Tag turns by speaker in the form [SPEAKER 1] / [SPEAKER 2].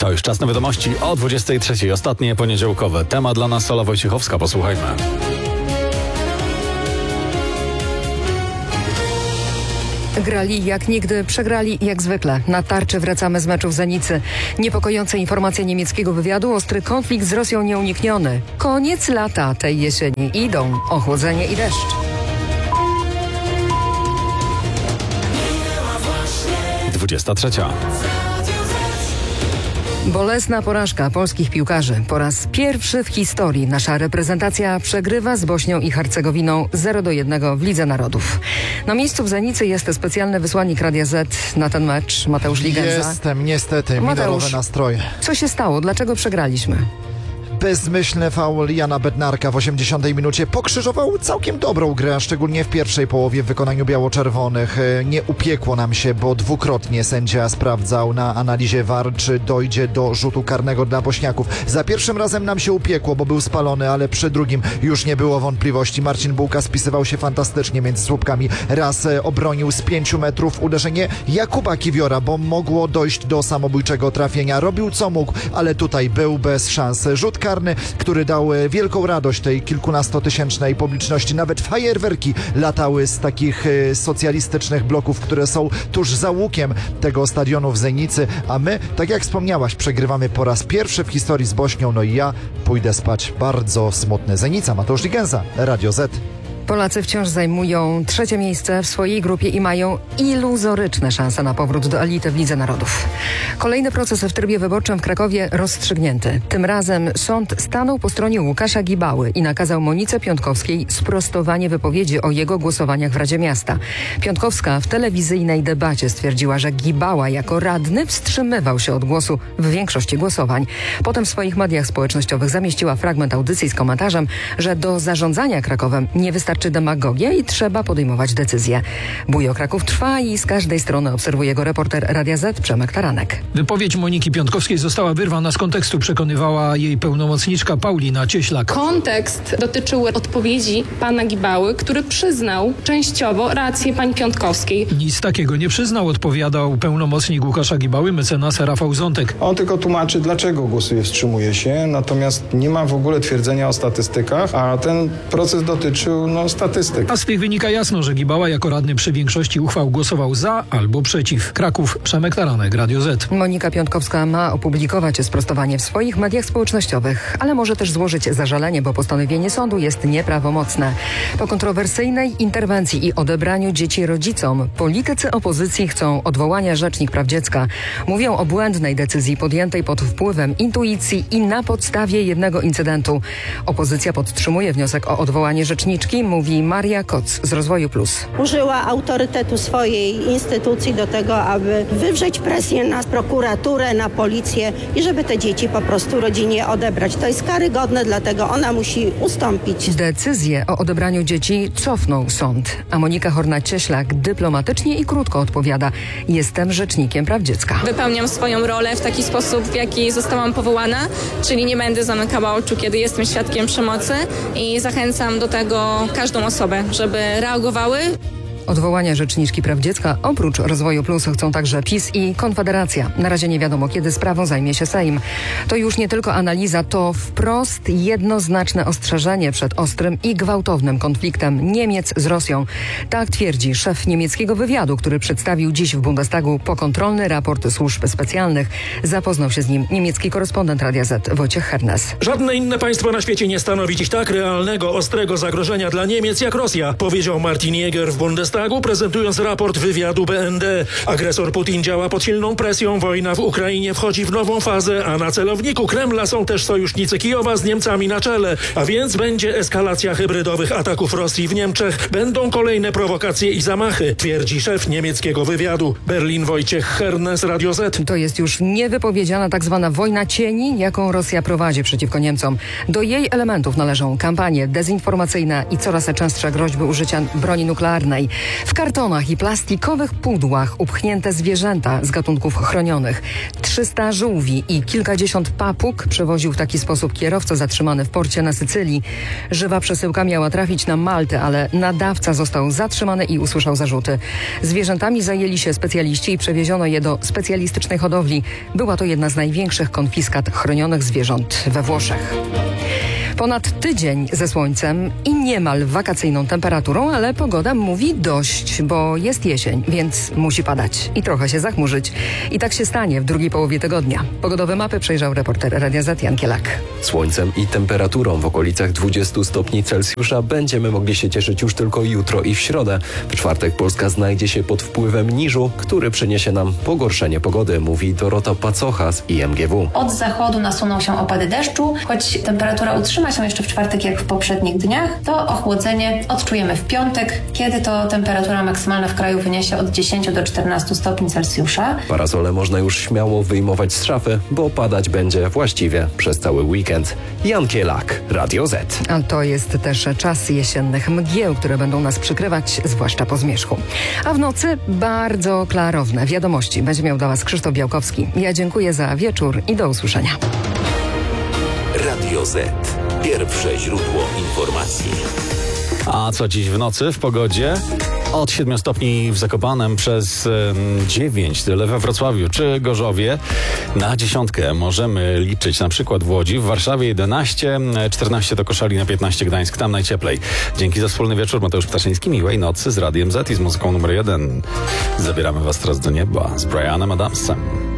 [SPEAKER 1] To już czas na wiadomości o 23:00. Ostatnie poniedziałkowe. Temat dla nas Ola Wojciechowska. Posłuchajmy.
[SPEAKER 2] Grali jak nigdy, przegrali jak zwykle. Na tarczy wracamy z meczów Zenicy. Niepokojące informacje niemieckiego wywiadu, ostry konflikt z Rosją nieunikniony. Koniec lata tej jesieni. Idą ochłodzenie i deszcz.
[SPEAKER 1] Trzecia.
[SPEAKER 2] Bolesna porażka polskich piłkarzy. Po raz pierwszy w historii nasza reprezentacja przegrywa z Bośnią i Hercegowiną 0-1 w Lidze Narodów. Na miejscu w Zenicy jest specjalny wysłannik Radia Z na ten mecz, Mateusz Ligenza.
[SPEAKER 3] Jestem, niestety, minorowe nastroje.
[SPEAKER 2] Co się stało? Dlaczego przegraliśmy?
[SPEAKER 3] Bezmyślny faul Jana Bednarka w 80 minucie pokrzyżował całkiem dobrą grę, a szczególnie w pierwszej połowie w wykonaniu biało-czerwonych. Nie upiekło nam się, bo dwukrotnie sędzia sprawdzał na analizie VAR, czy dojdzie do rzutu karnego dla Bośniaków. Za pierwszym razem nam się upiekło, bo był spalony, ale przy drugim już nie było wątpliwości. Marcin Bułka spisywał się fantastycznie między słupkami. Raz obronił z 5 metrów uderzenie Jakuba Kiwiora, bo mogło dojść do samobójczego trafienia. Robił co mógł, ale tutaj był bez szans. Rzut karny, który dał wielką radość tej kilkunastotysięcznej publiczności. Nawet fajerwerki latały z takich socjalistycznych bloków, które są tuż za łukiem tego stadionu w Zenicy, a my, tak jak wspomniałaś, przegrywamy po raz pierwszy w historii z Bośnią. No i ja pójdę spać bardzo smutny. Zenica, Mateusz Ligenza, Radio Z.
[SPEAKER 2] Polacy wciąż zajmują 3. miejsce w swojej grupie i mają iluzoryczne szanse na powrót do elity w Lidze Narodów. Kolejny proces w trybie wyborczym w Krakowie rozstrzygnięty. Tym razem sąd stanął po stronie Łukasza Gibały i nakazał Monice Piątkowskiej sprostowanie wypowiedzi o jego głosowaniach w Radzie Miasta. Piątkowska w telewizyjnej debacie stwierdziła, że Gibała jako radny wstrzymywał się od głosu w większości głosowań. Potem w swoich mediach społecznościowych zamieściła fragment audycji z komentarzem, że do zarządzania Krakowem nie wystarczy demagogia i trzeba podejmować decyzje. Bój o Kraków trwa i z każdej strony obserwuje go reporter Radia Z Przemek Taranek.
[SPEAKER 4] Wypowiedź Moniki Piątkowskiej została wyrwana z kontekstu, przekonywała jej pełnomocniczka Paulina Cieślak.
[SPEAKER 5] Kontekst dotyczył odpowiedzi pana Gibały, który przyznał częściowo rację pani Piątkowskiej.
[SPEAKER 4] Nic takiego nie przyznał, odpowiadał pełnomocnik Łukasza Gibały, mecenas Rafał Zątek.
[SPEAKER 6] On tylko tłumaczy, dlaczego głosuje, wstrzymuje się, natomiast nie ma w ogóle twierdzenia o statystykach, a ten proces dotyczył statystyk.
[SPEAKER 4] A z tych wynika jasno, że Gibała jako radny przy większości uchwał głosował za albo przeciw. Kraków, Przemek Taranek, Radio Z.
[SPEAKER 2] Monika Piątkowska ma opublikować sprostowanie w swoich mediach społecznościowych, ale może też złożyć zażalenie, bo postanowienie sądu jest nieprawomocne. Po kontrowersyjnej interwencji i odebraniu dzieci rodzicom, politycy opozycji chcą odwołania Rzecznik Praw Dziecka. Mówią o błędnej decyzji podjętej pod wpływem intuicji i na podstawie jednego incydentu. Opozycja podtrzymuje wniosek o odwołanie rzeczniczki, mówi Maria Koc z Rozwoju Plus.
[SPEAKER 7] Użyła autorytetu swojej instytucji do tego, aby wywrzeć presję na prokuraturę, na policję i żeby te dzieci po prostu rodzinie odebrać. To jest karygodne, dlatego ona musi ustąpić.
[SPEAKER 2] Decyzję o odebraniu dzieci cofnął sąd, a Monika Horna-Cieślak dyplomatycznie i krótko odpowiada: jestem rzecznikiem praw dziecka.
[SPEAKER 5] Wypełniam swoją rolę w taki sposób, w jaki zostałam powołana, czyli nie będę zamykała oczu, kiedy jestem świadkiem przemocy i zachęcam do tego każdą osobę, żeby reagowały.
[SPEAKER 2] Odwołania Rzeczniczki Praw Dziecka oprócz Rozwoju Plus chcą także PiS i Konfederacja. Na razie nie wiadomo, kiedy sprawą zajmie się Sejm. To już nie tylko analiza, to wprost jednoznaczne ostrzeżenie przed ostrym i gwałtownym konfliktem Niemiec z Rosją. Tak twierdzi szef niemieckiego wywiadu, który przedstawił dziś w Bundestagu pokontrolny raport służb specjalnych. Zapoznał się z nim niemiecki korespondent Radia Z Wojciech Hernes.
[SPEAKER 8] Żadne inne państwo na świecie nie stanowi dziś tak realnego, ostrego zagrożenia dla Niemiec jak Rosja, powiedział Martin Jäger w Bundestagu, prezentując raport wywiadu BND. Agresor Putin działa pod silną presją, wojna w Ukrainie wchodzi w nową fazę, a na celowniku Kremla są też sojusznicy Kijowa z Niemcami na czele. A więc będzie eskalacja hybrydowych ataków Rosji w Niemczech. Będą kolejne prowokacje i zamachy, twierdzi szef niemieckiego wywiadu. Berlin, Wojciech Hernes, Radio Z.
[SPEAKER 2] To jest już niewypowiedziana tak zwana wojna cieni, jaką Rosja prowadzi przeciwko Niemcom. Do jej elementów należą kampanie dezinformacyjne i coraz częstsze groźby użycia broni nuklearnej. W kartonach i plastikowych pudłach upchnięte zwierzęta z gatunków chronionych. 300 żółwi i kilkadziesiąt papug przewoził w taki sposób kierowca zatrzymany w porcie na Sycylii. Żywa przesyłka miała trafić na Maltę, ale nadawca został zatrzymany i usłyszał zarzuty. Zwierzętami zajęli się specjaliści i przewieziono je do specjalistycznej hodowli. Była to jedna z największych konfiskat chronionych zwierząt we Włoszech. Ponad tydzień ze słońcem i niemal wakacyjną temperaturą, ale pogoda mówi dość, bo jest jesień, więc musi padać i trochę się zachmurzyć. I tak się stanie w drugiej połowie tygodnia. Pogodowe mapy przejrzał reporter Radia Z Jan Kielak.
[SPEAKER 9] Słońcem i temperaturą w okolicach 20 stopni Celsjusza będziemy mogli się cieszyć już tylko jutro i w środę. W czwartek Polska znajdzie się pod wpływem niżu, który przyniesie nam pogorszenie pogody, mówi Dorota Pacocha z IMGW.
[SPEAKER 10] Od zachodu nasuną się opady deszczu, choć temperatura utrzyma się jeszcze w czwartek jak w poprzednich dniach, to ochłodzenie odczujemy w piątek, kiedy to temperatura maksymalna w kraju wyniesie od 10 do 14 stopni Celsjusza.
[SPEAKER 9] Parasole można już śmiało wyjmować z szafy, bo padać będzie właściwie przez cały weekend. Jan Kielak, Radio Z.
[SPEAKER 2] A to jest też czas jesiennych mgieł, które będą nas przykrywać, zwłaszcza po zmierzchu. A w nocy bardzo klarowne wiadomości. Będzie miał dla Was Krzysztof Białkowski. Ja dziękuję za wieczór i do usłyszenia.
[SPEAKER 11] Radio Z. Pierwsze źródło informacji.
[SPEAKER 1] A co dziś w nocy w pogodzie? Od 7 stopni w Zakopanem przez 9 tyle we Wrocławiu czy Gorzowie. Na 10 możemy liczyć na przykład w Łodzi, w Warszawie 11, 14 to Koszalin, 15 Gdańsk, tam najcieplej. Dzięki za wspólny wieczór. Mateusz Ptaszyński, miłej nocy z Radiem Z i z muzyką numer 1. Zabieramy Was teraz do nieba z Bryanem Adamsem.